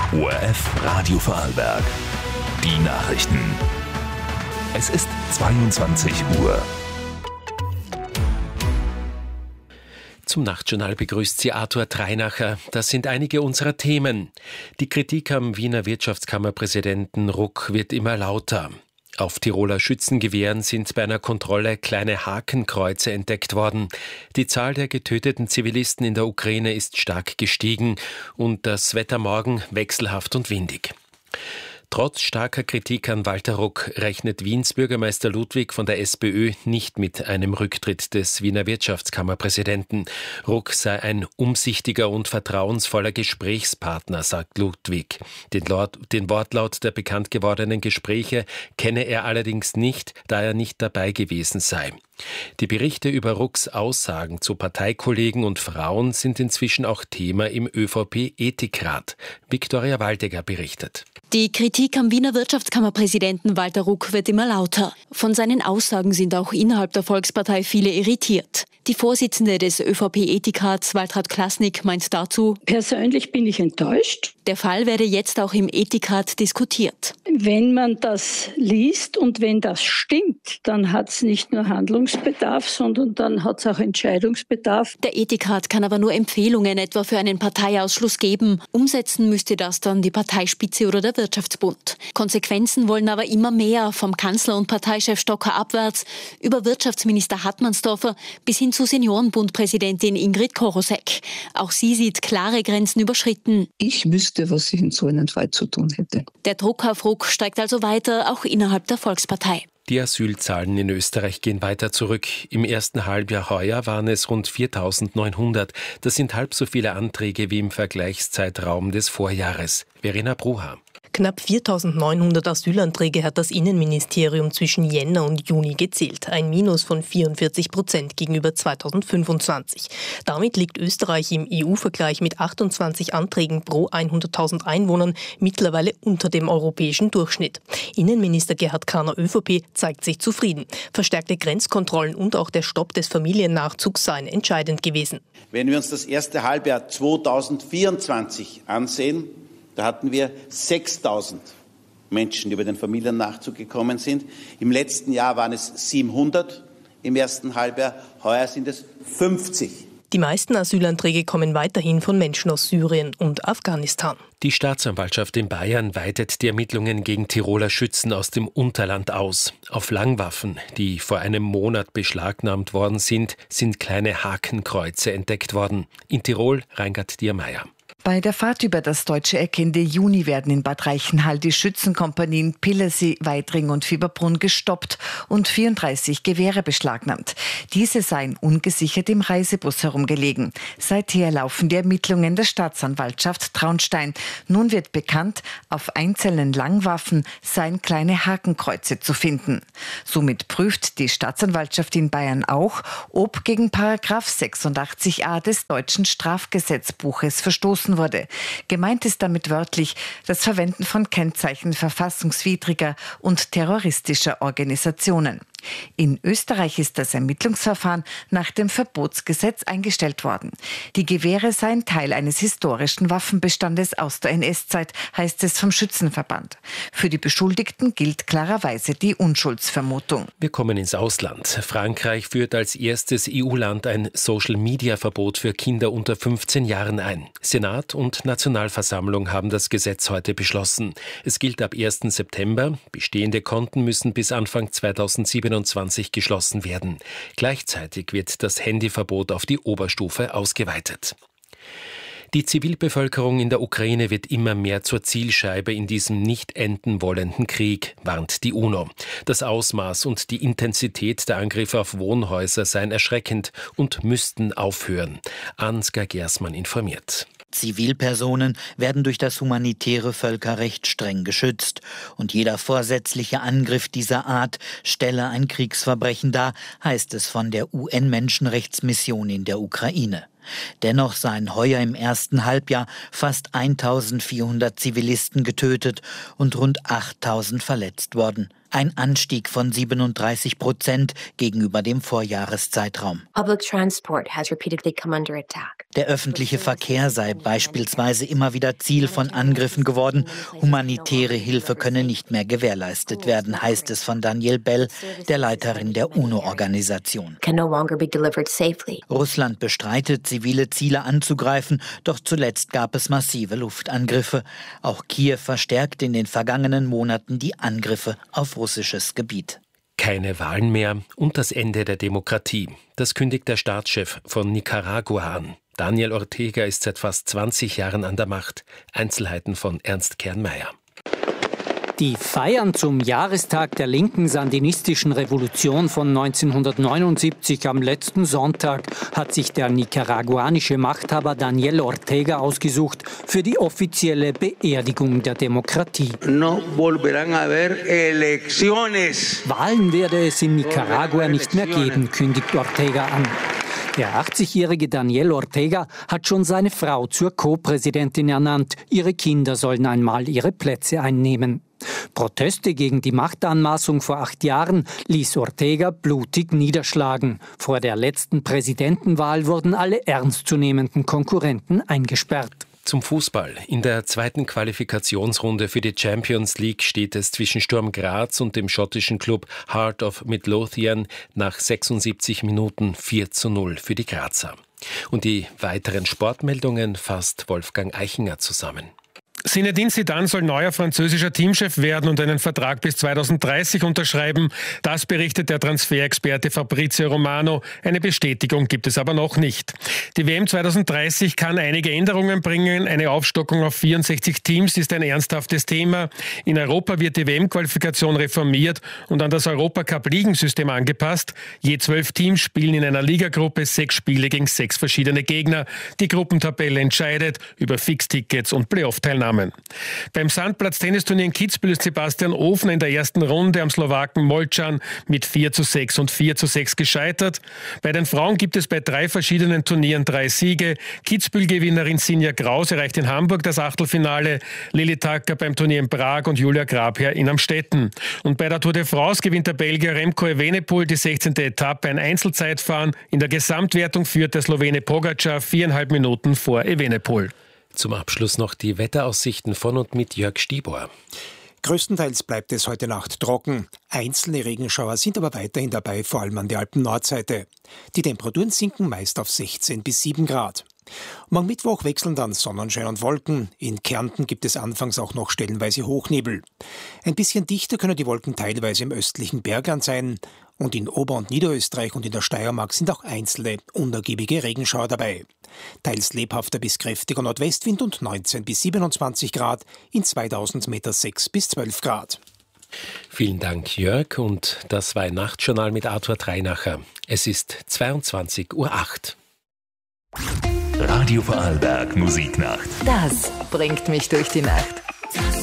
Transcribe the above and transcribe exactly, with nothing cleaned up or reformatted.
O R F Radio Vorarlberg. Die Nachrichten. Es ist zweiundzwanzig Uhr. Zum Nachtjournal begrüßt Sie Arthur Treinacher. Das sind einige unserer Themen. Die Kritik am Wiener Wirtschaftskammerpräsidenten Ruck wird immer lauter. Auf Tiroler Schützengewehren sind bei einer Kontrolle kleine Hakenkreuze entdeckt worden. Die Zahl der getöteten Zivilisten in der Ukraine ist stark gestiegen und das Wetter morgen wechselhaft und windig. Trotz starker Kritik an Walter Ruck rechnet Wiens Bürgermeister Ludwig von der SPÖ nicht mit einem Rücktritt des Wiener Wirtschaftskammerpräsidenten. Ruck sei ein umsichtiger und vertrauensvoller Gesprächspartner, sagt Ludwig. Den, Lord, den Wortlaut der bekannt gewordenen Gespräche kenne er allerdings nicht, da er nicht dabei gewesen sei. Die Berichte über Rucks Aussagen zu Parteikollegen und Frauen sind inzwischen auch Thema im ÖVP-Ethikrat. Viktoria Waldegger berichtet. Die Kritik am Wiener Wirtschaftskammerpräsidenten Walter Ruck wird immer lauter. Von seinen Aussagen sind auch innerhalb der Volkspartei viele irritiert. Die Vorsitzende des ÖVP-Ethikrats, Waltraud Klasnik, meint dazu: Persönlich bin ich enttäuscht. Der Fall werde jetzt auch im Ethikrat diskutiert. Wenn man das liest und wenn das stimmt, dann hat es nicht nur Handlungsbedarf, sondern dann hat es auch Entscheidungsbedarf. Der Ethikrat kann aber nur Empfehlungen etwa für einen Parteiausschluss geben. Umsetzen müsste das dann die Parteispitze oder der Wirtschaftsbund. Konsequenzen wollen aber immer mehr, vom Kanzler und Parteichef Stocker abwärts, über Wirtschaftsminister Hartmannsdorfer bis hin zu Seniorenbundpräsidentin Ingrid Korosek. Auch sie sieht klare Grenzen überschritten. Ich wüsste, was ich in so einem Fall zu tun hätte. Der Druck auf Ruck steigt also weiter, auch innerhalb der Volkspartei. Die Asylzahlen in Österreich gehen weiter zurück. Im ersten Halbjahr heuer waren es rund viertausendneunhundert. Das sind halb so viele Anträge wie im Vergleichszeitraum des Vorjahres. Verena Bruha. Knapp viertausendneunhundert Asylanträge hat das Innenministerium zwischen Jänner und Juni gezählt. Ein Minus von vierundvierzig Prozent gegenüber zweitausendfünfundzwanzig. Damit liegt Österreich im E U-Vergleich mit achtundzwanzig Anträgen pro hunderttausend Einwohnern mittlerweile unter dem europäischen Durchschnitt. Innenminister Gerhard Karner ÖVP zeigt sich zufrieden. Verstärkte Grenzkontrollen und auch der Stopp des Familiennachzugs seien entscheidend gewesen. Wenn wir uns das erste Halbjahr zweitausendvierundzwanzig ansehen, da hatten wir sechstausend Menschen, die über den Familiennachzug gekommen sind. Im letzten Jahr waren es siebenhundert im ersten Halbjahr, heuer sind es fünfzig. Die meisten Asylanträge kommen weiterhin von Menschen aus Syrien und Afghanistan. Die Staatsanwaltschaft in Bayern weitet die Ermittlungen gegen Tiroler Schützen aus dem Unterland aus. Auf Langwaffen, die vor einem Monat beschlagnahmt worden sind, sind kleine Hakenkreuze entdeckt worden. In Tirol Reingard Diermeier. Bei der Fahrt über das deutsche Eck Ende Juni werden in Bad Reichenhall die Schützenkompanien Pillersee, Weidring und Fieberbrunn gestoppt und vierunddreißig Gewehre beschlagnahmt. Diese seien ungesichert im Reisebus herumgelegen. Seither laufen die Ermittlungen der Staatsanwaltschaft Traunstein. Nun wird bekannt, auf einzelnen Langwaffen seien kleine Hakenkreuze zu finden. Somit prüft die Staatsanwaltschaft in Bayern auch, ob gegen Paragraph sechsundachtzig a des deutschen Strafgesetzbuches verstoßen wurde. Gemeint ist damit wörtlich das Verwenden von Kennzeichen verfassungswidriger und terroristischer Organisationen. In Österreich ist das Ermittlungsverfahren nach dem Verbotsgesetz eingestellt worden. Die Gewehre seien Teil eines historischen Waffenbestandes aus der N S-Zeit, heißt es vom Schützenverband. Für die Beschuldigten gilt klarerweise die Unschuldsvermutung. Wir kommen ins Ausland. Frankreich führt als erstes E U-Land ein Social-Media-Verbot für Kinder unter fünfzehn Jahren ein. Senat und Nationalversammlung haben das Gesetz heute beschlossen. Es gilt ab ersten September. Bestehende Konten müssen bis Anfang zweitausendsiebenundzwanzig geschlossen werden. Gleichzeitig wird das Handyverbot auf die Oberstufe ausgeweitet. Die Zivilbevölkerung in der Ukraine wird immer mehr zur Zielscheibe in diesem nicht enden wollenden Krieg, warnt die UNO. Das Ausmaß und die Intensität der Angriffe auf Wohnhäuser seien erschreckend und müssten aufhören. Ansgar Gersmann informiert. Zivilpersonen werden durch das humanitäre Völkerrecht streng geschützt. Und jeder vorsätzliche Angriff dieser Art stelle ein Kriegsverbrechen dar, heißt es von der U N-Menschenrechtsmission in der Ukraine. Dennoch seien heuer im ersten Halbjahr fast eintausendvierhundert Zivilisten getötet und rund achttausend verletzt worden. ein Anstieg von siebenunddreißig Prozent gegenüber dem Vorjahreszeitraum. Public transport has repeatedly come under attack. Der öffentliche Verkehr sei beispielsweise immer wieder Ziel von Angriffen geworden. Humanitäre Hilfe könne nicht mehr gewährleistet werden, heißt es von Danielle Bell, der Leiterin der UNO-Organisation. Can no longer be delivered safely. Russland bestreitet, zivile Ziele anzugreifen, doch zuletzt gab es massive Luftangriffe. Auch Kiew verstärkt in den vergangenen Monaten die Angriffe auf russisches Gebiet. Keine Wahlen mehr und das Ende der Demokratie. Das kündigt der Staatschef von Nicaragua an. Daniel Ortega ist seit fast zwanzig Jahren an der Macht. Einzelheiten von Ernst Kernmeier. Die Feiern zum Jahrestag der linken sandinistischen Revolution von neunzehnhundertneunundsiebzig am letzten Sonntag hat sich der nicaraguanische Machthaber Daniel Ortega ausgesucht für die offizielle Beerdigung der Demokratie. No volverán a haber elecciones. Wahlen werde es in Nicaragua nicht mehr geben, kündigt Ortega an. Der achtzigjährige Daniel Ortega hat schon seine Frau zur Co-Präsidentin ernannt. Ihre Kinder sollen einmal ihre Plätze einnehmen. Proteste gegen die Machtanmaßung vor acht Jahren ließ Ortega blutig niederschlagen. Vor der letzten Präsidentenwahl wurden alle ernstzunehmenden Konkurrenten eingesperrt. Zum Fußball. In der zweiten Qualifikationsrunde für die Champions League steht es zwischen Sturm Graz und dem schottischen Club Heart of Midlothian nach sechsundsiebzig Minuten vier zu null für die Grazer. Und die weiteren Sportmeldungen fasst Wolfgang Eichinger zusammen. Zinedine Zidane soll neuer französischer Teamchef werden und einen Vertrag bis zweitausenddreißig unterschreiben. Das berichtet der Transferexperte Fabrizio Romano. Eine Bestätigung gibt es aber noch nicht. Die W M zweitausenddreißig kann einige Änderungen bringen. Eine Aufstockung auf vierundsechzig Teams ist ein ernsthaftes Thema. In Europa wird die W M-Qualifikation reformiert und an das Europacup-Ligensystem angepasst. Je zwölf Teams spielen in einer Ligagruppe sechs Spiele gegen sechs verschiedene Gegner. Die Gruppentabelle entscheidet über Fixtickets und Playoff-Teilnahme. Beim Sandplatz-Tennisturnier in Kitzbühel ist Sebastian Ofner in der ersten Runde am Slowaken Molcan mit vier zu sechs und vier zu sechs gescheitert. Bei den Frauen gibt es bei drei verschiedenen Turnieren drei Siege. Kitzbühel-Gewinnerin Sinja Kraus erreicht in Hamburg das Achtelfinale, Lilly Tacker beim Turnier in Prag und Julia Grabherr in Amstetten. Und bei der Tour de France gewinnt der Belgier Remco Evenepoel die sechzehnte Etappe, ein Einzelzeitfahren. In der Gesamtwertung führt der Slowene Pogacar viereinhalb Minuten vor Evenepoel. Zum Abschluss noch die Wetteraussichten von und mit Jörg Stibor. Größtenteils bleibt es heute Nacht trocken. Einzelne Regenschauer sind aber weiterhin dabei, vor allem an der Alpen-Nordseite. Die Temperaturen sinken meist auf sechzehn bis sieben Grad. Morgen Mittwoch wechseln dann Sonnenschein und Wolken. In Kärnten gibt es anfangs auch noch stellenweise Hochnebel. Ein bisschen dichter können die Wolken teilweise im östlichen Bergland sein. Und in Ober- und Niederösterreich und in der Steiermark sind auch einzelne unergiebige Regenschauer dabei. Teils lebhafter bis kräftiger Nordwestwind und neunzehn bis siebenundzwanzig Grad, in zweitausend Meter sechs bis zwölf Grad. Vielen Dank, Jörg. Und das war ein Nachtjournal mit Arthur Treinacher. Es ist zweiundzwanzig Uhr acht. Radio Vorarlberg Musiknacht. Das bringt mich durch die Nacht.